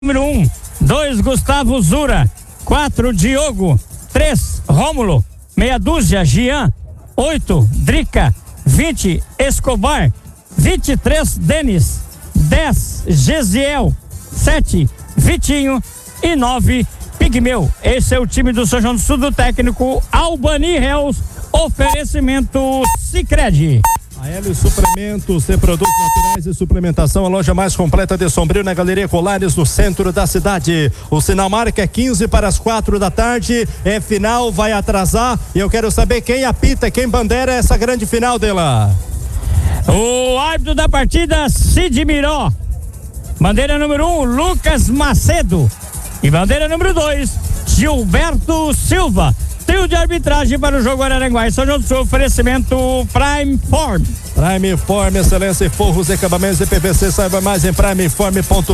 Número 1, 2, Gustavo Zura. 4, Diogo. 3, Rômulo. Meia dúzia, Gian. 8, Drica. 20, Escobar. 23, Denis. 10, Gesiel. 7, Vitinho. E 9, Pigmeu. Esse é o time do São João do Sul, do técnico Albani Reus. Oferecimento Sicredi. A Hélio Suplementos, tem produtos naturais e suplementação, a loja mais completa de Sombrio, na Galeria Colares, no centro da cidade. O sinal marca é 15 para as 4 da tarde, é final, vai atrasar, e eu quero saber quem apita, quem bandeira essa grande final dela. O árbitro da partida, Cid Miró. Bandeira número 1, Lucas Macedo. E bandeira número 2, Gilberto Silva. Trio de arbitragem para o jogo Araranguá e São João do Sul, oferecimento Prime Form. Prime Form, excelência em forros e acabamentos de PVC, saiba mais em primeform.com.br.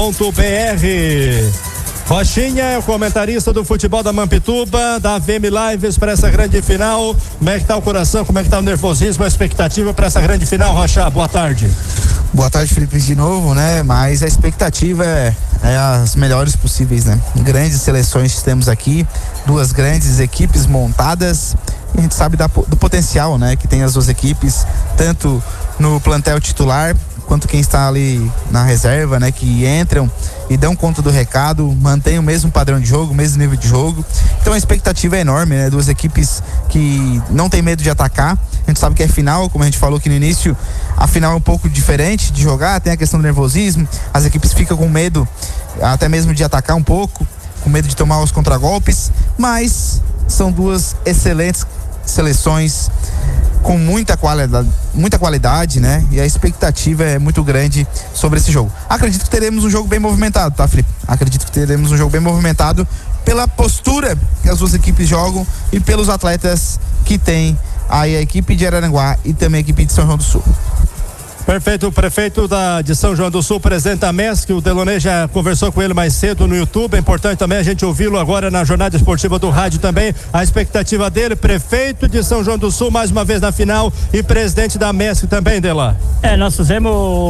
Rochinha é o comentarista do futebol da Mampituba, da VM Lives para essa grande final. Como é que tá o coração, como é que tá o nervosismo, a expectativa para essa grande final, Rocha? Boa tarde. Boa tarde, Felipe, de novo, né? Mas a expectativa é as melhores possíveis, né? Grandes seleções que temos aqui, duas grandes equipes montadas. A gente sabe do potencial, né? Que tem as duas equipes, tanto no plantel titular quanto quem está ali na reserva, né? Que entram e dão conta do recado, mantém o mesmo padrão de jogo, o mesmo nível de jogo. Então a expectativa é enorme, né? Duas equipes que não tem medo de atacar. A gente sabe que é final, como a gente falou aqui no início, a final é um pouco diferente de jogar, tem a questão do nervosismo, as equipes ficam com medo até mesmo de atacar um pouco, com medo de tomar os contragolpes, mas são duas excelentes seleções com muita qualidade, né? E a expectativa é muito grande sobre esse jogo. Acredito que teremos um jogo bem movimentado, tá, Felipe? Acredito que teremos um jogo bem movimentado pela postura que as duas equipes jogam e pelos atletas que tem aí a equipe de Araranguá e também a equipe de São João do Sul. Perfeito, o prefeito de São João do Sul, presidente da MESC, o Delonê já conversou com ele mais cedo no YouTube, é importante também a gente ouvi-lo agora na jornada esportiva do rádio também, a expectativa dele, prefeito de São João do Sul, mais uma vez na final, e presidente da MESC também, Dela. Nós fizemos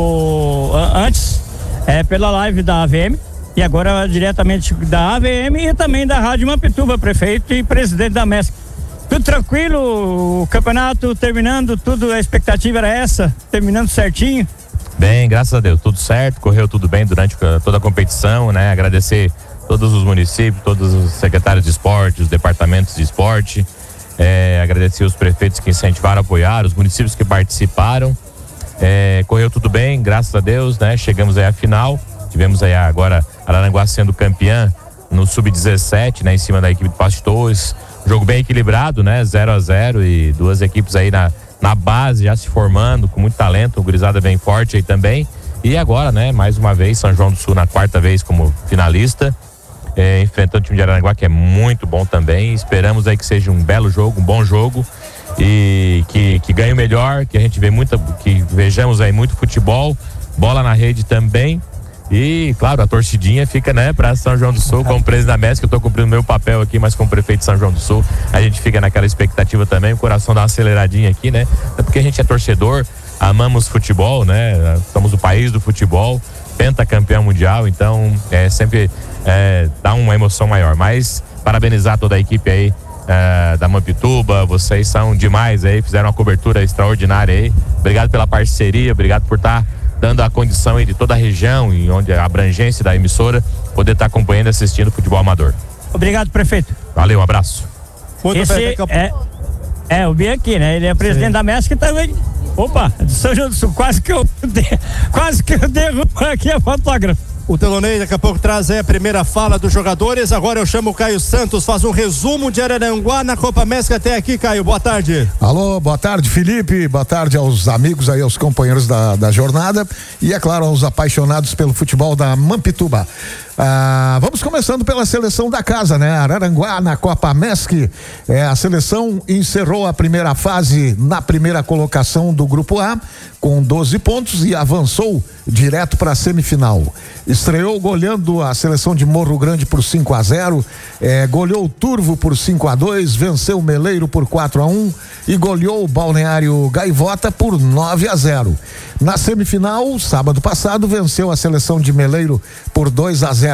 antes, pela live da AVM, e agora diretamente da AVM e também da Rádio Mampituba, prefeito e presidente da MESC. Tudo tranquilo, o campeonato terminando, tudo, a expectativa era essa, terminando certinho? Bem, graças a Deus, tudo certo, correu tudo bem durante toda a competição, né? Agradecer todos os municípios, todos os secretários de esporte, os departamentos de esporte, agradecer os prefeitos que incentivaram, apoiaram, os municípios que participaram, correu tudo bem, graças a Deus, né? Chegamos aí à final, tivemos aí agora Araranguá sendo campeã no Sub-17, né? Em cima da equipe do Pasto de Torres. Jogo bem equilibrado, né? 0-0 e duas equipes aí na base já se formando, com muito talento, o gurizada bem forte aí também. E agora, né? Mais uma vez, São João do Sul na quarta vez como finalista, enfrentando o time de Araranguá, que é muito bom também. Esperamos aí que seja um belo jogo, um bom jogo e que ganhe o melhor, que a gente que vejamos aí muito futebol, bola na rede também. E, claro, a torcidinha fica, né, para São João do Sul, como presidente da MESC, eu tô cumprindo meu papel aqui, mas como prefeito de São João do Sul, a gente fica naquela expectativa também, o coração dá uma aceleradinha aqui, né, porque a gente é torcedor, amamos futebol, né, somos o país do futebol, pentacampeão mundial, então sempre dá uma emoção maior, mas parabenizar toda a equipe aí da Mampituba, vocês são demais aí, fizeram uma cobertura extraordinária aí, obrigado pela parceria, obrigado por estar dando a condição aí de toda a região e onde a abrangência da emissora poder estar acompanhando e assistindo o futebol amador. Obrigado, prefeito. Valeu, um abraço. Esse o Bianchi, né? Ele é presidente da MESC também. Opa, de São João do Sul, quase que eu derrubo aqui a fotógrafa. O Telonei daqui a pouco traz a primeira fala dos jogadores. Agora eu chamo o Caio Santos, faz um resumo de Araranguá na Copa MESC até aqui, Caio. Boa tarde. Alô, boa tarde, Felipe. Boa tarde aos amigos aí, aos companheiros da jornada e, é claro, aos apaixonados pelo futebol da Mampituba. Vamos começando pela seleção da casa, né? Araranguá na Copa MESC. A seleção encerrou a primeira fase na primeira colocação do Grupo A com 12 pontos e avançou direto para a semifinal. estreou goleando a seleção de Morro Grande por 5-0, goleou o Turvo por 5-2, venceu o Meleiro por 4-1 e goleou o Balneário Gaivota por 9-0. Na semifinal, sábado passado, venceu a seleção de Meleiro por 2-0.